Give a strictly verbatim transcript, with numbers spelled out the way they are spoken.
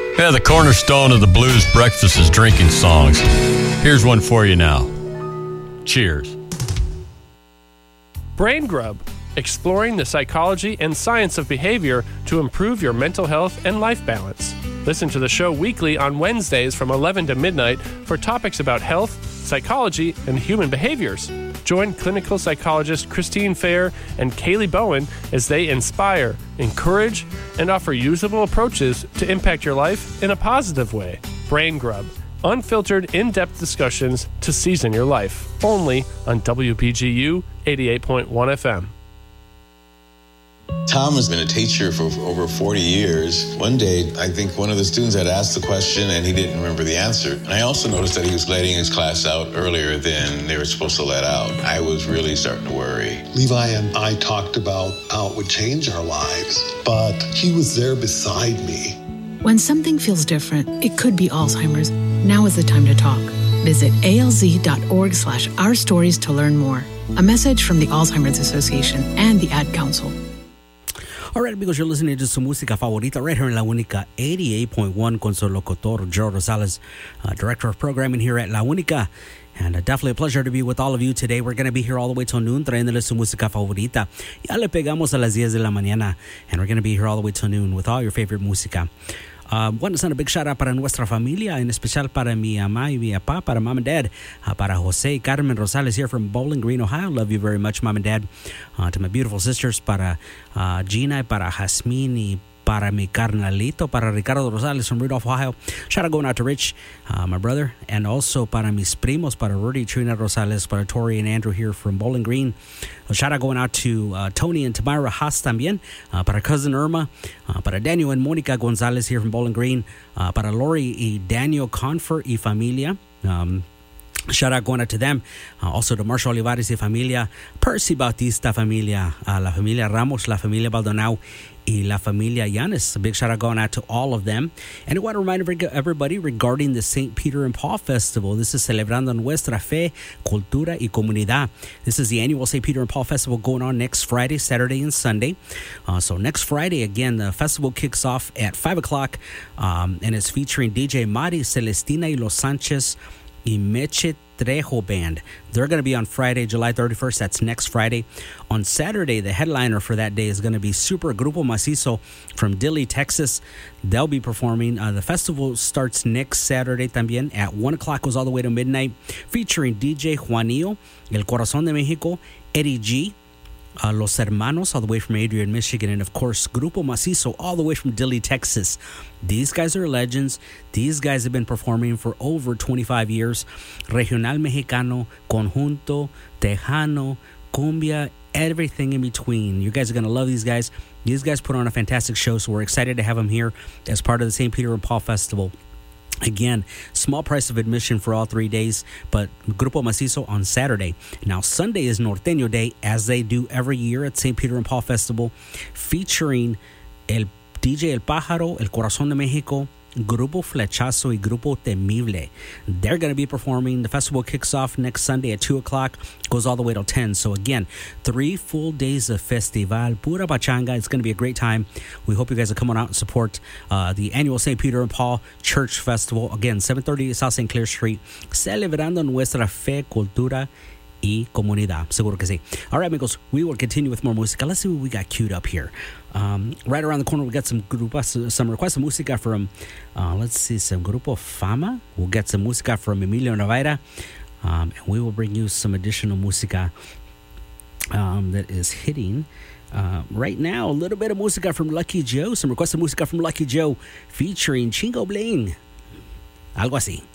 Yeah, the cornerstone of the blues breakfast is drinking songs. Here's one for you now. Cheers. Brain Grub, exploring the psychology and science of behavior to improve your mental health and life balance. Listen to the show weekly on Wednesdays from eleven to midnight for topics about health, psychology, and human behaviors. Join clinical psychologist Christine Fair and Kaylee Bowen as they inspire, encourage, and offer usable approaches to impact your life in a positive way. Brain Grub, unfiltered, in-depth discussions to season your life. Only on W B G U eighty-eight point one F M. Tom has been a teacher for over forty years. One day, I think one of the students had asked the question and he didn't remember the answer. And I also noticed that he was letting his class out earlier than they were supposed to let out. I was really starting to worry. Levi and I talked about how it would change our lives, but he was there beside me. When something feels different, it could be Alzheimer's. Now is the time to talk. Visit alz.org slash our stories to learn more. A message from the Alzheimer's Association and the Ad Council. All right, amigos, you're listening to su música favorita right here in La Única eighty-eight point one con su locutor, Joe Rosales, uh, Director of Programming here at La Única. And uh, definitely a pleasure to be with all of you today. We're going to be here all the way till noon, trayéndole su música favorita. Ya le pegamos a las diez de la mañana, and we're going to be here all the way till noon with all your favorite música. Uh, want to send a big shout out para nuestra familia, en especial para mi mamá y mi papá, para mom and dad, uh, para Jose y Carmen Rosales here from Bowling Green, Ohio. Love you very much, mom and dad. Uh, to my beautiful sisters, para uh, Gina, para Jasmine, y para mi carnalito, para Ricardo Rosales from Rudolph, Ohio. Shout out going out to Rich, uh, my brother, and also para mis primos, para Rudy, Trina Rosales, para Tori and Andrew here from Bowling Green. A shout out going out to uh, Tony and Tamara Haas también, uh, para cousin Irma, uh, para Daniel and Monica Gonzalez here from Bowling Green, uh, para Lori y Daniel Confer y familia. Um, Shout out going out to them. Uh, also to Marshall Olivares y familia, Percy Bautista familia, uh, la familia Ramos, la familia Baldonao, y la familia Yanis. A big shout out going out to all of them. And I want to remind everybody regarding the Saint Peter and Paul Festival. This is Celebrando Nuestra Fe, Cultura y Comunidad. This is the annual Saint Peter and Paul Festival going on next Friday, Saturday, and Sunday. Uh, so next Friday, again, the festival kicks off at five o'clock, um, and it's featuring D J Mari, Celestina y Los Sanchez, y Meche Trejo Band. They're going to be on Friday, July thirty-first. That's next Friday. On Saturday, the headliner for that day is going to be Super Grupo Macizo from Dilley, Texas. They'll be performing. Uh, the festival starts next Saturday también at one o'clock, goes all the way to midnight, featuring D J Juanillo, El Corazón de México, Eddie G, Uh, Los Hermanos, all the way from Adrian, Michigan, and of course, Grupo Macizo, all the way from Dilley, Texas. These guys are legends. These guys have been performing for over twenty-five years. Regional Mexicano, Conjunto, Tejano, Cumbia, everything in between. You guys are going to love these guys. These guys put on a fantastic show, so we're excited to have them here as part of the Saint Peter and Paul Festival. Again, small price of admission for all three days, but Grupo Macizo on Saturday. Now, Sunday is Norteño Day, as they do every year at Saint Peter and Paul Festival, featuring el D J El Pájaro, El Corazón de México, Grupo Flechazo, y Grupo Temible. They're going to be performing. The festival kicks off next Sunday at two o'clock, goes all the way till ten. So again, three full days of festival, pura pachanga. It's going to be a great time. We hope you guys will come on out and support uh, the annual Saint Peter and Paul Church Festival. Again, seven thirty South Saint Clair Street, celebrando nuestra fe, cultura y comunidad. Seguro que sí. All right, amigos, we will continue with more música. Let's see what we got queued up here. Um, right around the corner, we got some grupas, some requests of música from, uh, let's see, some Grupo Fama. We'll get some música from Emilio Navarra, um, and we will bring you some additional música um, that is hitting uh, right now. A little bit of música from Lucky Joe, some requests of música from Lucky Joe featuring Chingo Bling. Algo así.